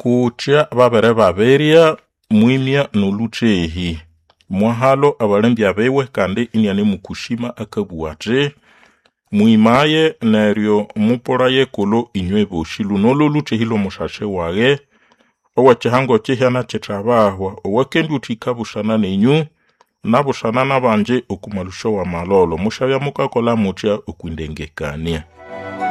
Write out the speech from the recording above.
kucha babere baberia mwimya noluchehi mwahalo abalembi abewe kandi inyane mukushima akabuate muimaye neryo muporaye kolo inywe boshilu nololuchehi lo mushashe wage owachihango chihyana chitrabahwa owakendi utikabushana nenyu nabushana nabanje okumalusho wa malolo mushabya mukakola mucha okwindengekania.